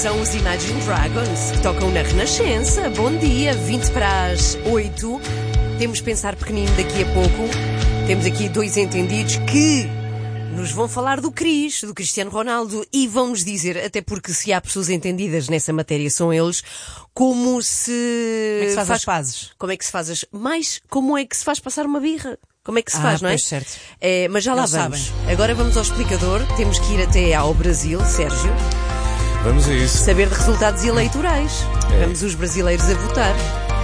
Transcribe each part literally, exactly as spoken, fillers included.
São os Imagine Dragons que tocam na Renascença. Bom dia, vinte para as oito. Temos Pensar Pequenino daqui a pouco. Temos aqui dois entendidos que nos vão falar do Cris, do Cristiano Ronaldo, e vão-nos dizer, até porque se há pessoas entendidas nessa matéria são eles, como se... Como é que se faz, faz as pazes? Como é que se faz as... Mais como é que se faz passar uma birra? Como é que se ah, faz, não é? Pois, certo. É, mas já lá Eles vamos. sabem. Agora vamos ao explicador. Temos que ir até ao Brasil, Sérgio. Vamos a isso. Saber de resultados eleitorais. É. Vamos os brasileiros a votar.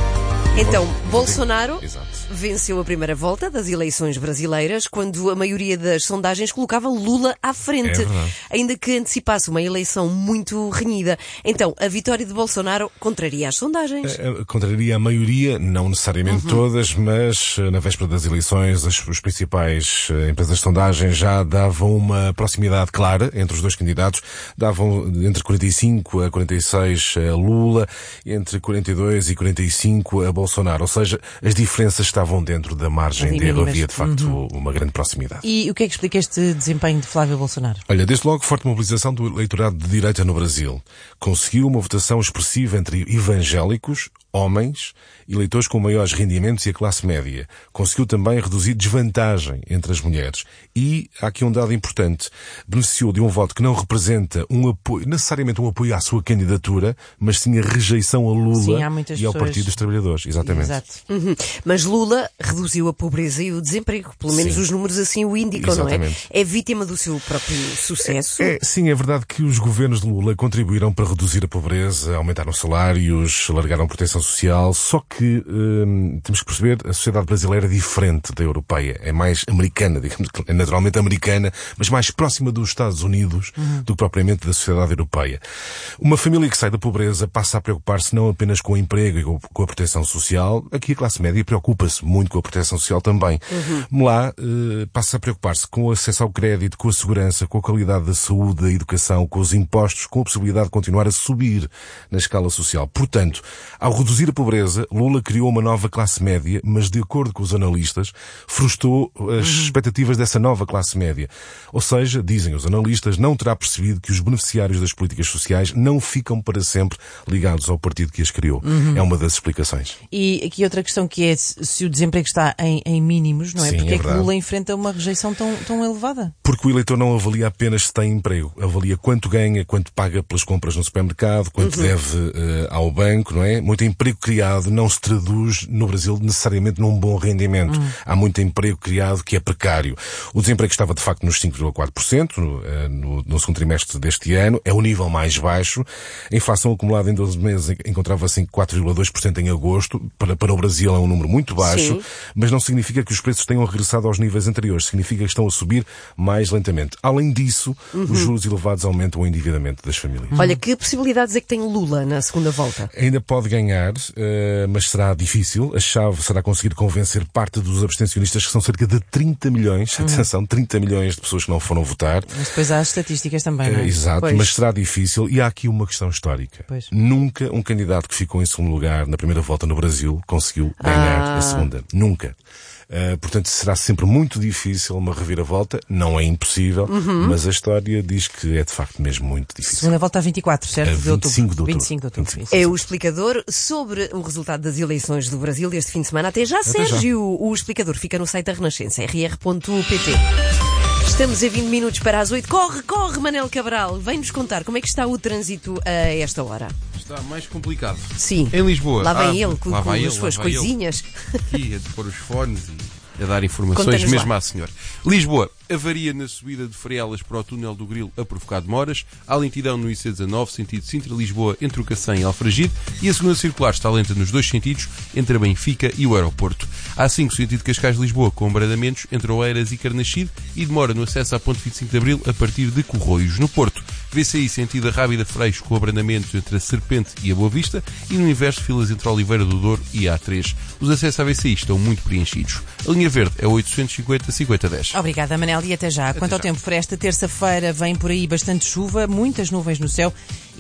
Então, Bolsonaro Exato. venceu a primeira volta das eleições brasileiras, quando a maioria das sondagens colocava Lula à frente, É verdade. ainda que antecipasse uma eleição muito renhida. Então, a vitória de Bolsonaro contraria as sondagens. Eh, Contraria a maioria, não necessariamente todas, mas eh, na véspera das eleições as, os principais eh, empresas de sondagem já davam uma proximidade clara entre os dois candidatos, davam entre quarenta e cinco a quarenta e seis a Lula, entre quarenta e dois e quarenta e cinco a Bolsonaro, ou seja, as diferenças estavam dentro da margem Ali de erro, mínimas. havia de facto uma grande proximidade. E o que é que explica este desempenho de Flávio Bolsonaro? Olha, desde logo, forte mobilização do eleitorado de direita no Brasil. Conseguiu uma votação expressiva entre evangélicos, homens, eleitores com maiores rendimentos e a classe média. Conseguiu também reduzir desvantagem entre as mulheres. E há aqui um dado importante. Beneficiou de um voto que não representa um apoio, necessariamente um apoio à sua candidatura, mas sim a rejeição a Lula Sim, há muitas e ao pessoas- Partido dos Trabalhadores. Exatamente. Exato. Uhum. Mas Lula reduziu a pobreza e o desemprego. Pelo menos Sim. os números assim o indicam, não é? Exatamente. É vítima do seu próprio sucesso. É, sim, é verdade que os governos de Lula contribuíram para reduzir a pobreza, aumentaram salários, alargaram proteção social, só que hum, temos que perceber, a sociedade brasileira é diferente da europeia, é mais americana, digamos, é naturalmente americana, mas mais próxima dos Estados Unidos Uhum. do que propriamente da sociedade europeia. Uma família que sai da pobreza passa a preocupar-se não apenas com o emprego e com- com a proteção social, aqui a classe média preocupa-se muito com a proteção social também. Uhum. Lá eh, passa a preocupar-se com o acesso ao crédito, com a segurança, com a qualidade da saúde, da educação, com os impostos, com a possibilidade de continuar a subir na escala social. Portanto, ao reduzir a pobreza, Lula criou uma nova classe média, mas de acordo com os analistas, frustrou as expectativas dessa nova classe média. Ou seja, dizem os analistas, não terá percebido que os beneficiários das políticas sociais não ficam para sempre ligados ao partido que as criou. É uma das explicações. E aqui outra questão que é se se o desemprego está em, em mínimos, não é? Sim, Porque é é que verdade. Lula enfrenta uma rejeição tão, tão elevada? Porque o eleitor não avalia apenas se tem emprego, avalia quanto ganha, quanto paga pelas compras no supermercado, quanto deve eh, ao banco, não é? Muito emprego criado não se traduz no Brasil necessariamente num bom rendimento. Há muito emprego criado que é precário. O desemprego estava de facto nos cinco vírgula quatro por cento no, eh, no, no segundo trimestre deste ano, é o nível mais baixo. A inflação acumulada em doze meses encontrava-se em quatro vírgula dois por cento em agosto. Para, para o Brasil é um número muito baixo, Sim. mas não significa que os preços tenham regressado aos níveis anteriores. Significa que estão a subir mais lentamente. Além disso, os juros elevados aumentam o endividamento das famílias. Olha, que possibilidades é que tem Lula na segunda volta? Ainda pode ganhar, eh, mas será difícil. A chave será conseguir convencer parte dos abstencionistas, que são cerca de trinta milhões, atenção, trinta milhões de pessoas que não foram votar. Mas depois há as estatísticas também, não é? Eh, Exato, Pois. mas será difícil. E há aqui uma questão histórica. Pois. Nunca um candidato que ficou em segundo lugar na primeira volta no Brasil conseguiu ganhar Ah. a segunda. Nunca. Uh, portanto, será sempre muito difícil uma reviravolta. Não é impossível, mas a história diz que é de facto mesmo muito difícil. Segunda volta a vinte e quatro, certo? A De outubro. vinte e cinco de outubro. vinte e cinco de outubro. vinte e cinco. isso. É o explicador sobre o resultado das eleições do Brasil este fim de semana. Até já, Até já. Sérgio. O explicador fica no site da Renascença, r r ponto p t. Estamos a vinte minutos para as oito. Corre, corre, Manel Cabral. Vem-nos contar como é que está o trânsito a esta hora. Está mais complicado. Sim. Em Lisboa. Lá vem ah, ele com, lá com vai as ele, suas lá vai ele. coisinhas. Aqui a de pôr os fones e a dar informações Conta-nos mesmo lá. à senhora. Lisboa, avaria na subida de Freelas para o túnel do Grilo a provocar demoras. Há lentidão no I C dezanove, sentido Sintra-Lisboa, entre o Cacém e Alfragide. E a segunda circular está lenta nos dois sentidos, entre a Benfica e o aeroporto. Há cinco sentido Cascais-Lisboa, com abradamentos entre Oeiras e Carnaxide, e demora no acesso à ponte vinte e cinco de Abril a partir de Corroios. No Porto, V C I sentido a Rábida Freixo, com abrandamentos entre a Serpente e a Boa Vista, e no inverso filas entre Oliveira do Douro e A três. Os acessos à V C I estão muito preenchidos. A linha verde é oitocentos e cinquenta, cinquenta, dez. Obrigada, Manel, e até já. Quanto ao já. tempo, para esta terça-feira vem por aí bastante chuva, muitas nuvens no céu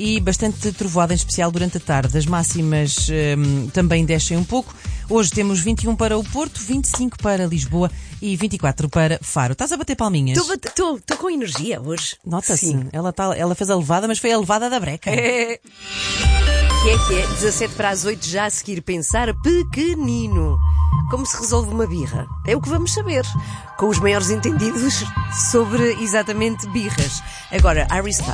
e bastante trovoada, em especial durante a tarde. As máximas hum, também descem um pouco. Hoje temos vinte e um para o Porto, vinte e cinco para Lisboa e vinte e quatro para Faro. Estás a bater palminhas? Estou com energia hoje. Nota-se. Ela, tá, ela fez a levada, mas foi a levada da breca. É. Que é que é? dezassete para as oito, já a seguir pensar pequenino. Como se resolve uma birra? É o que vamos saber, com os maiores entendidos sobre exatamente birras. Agora, Harry Styles.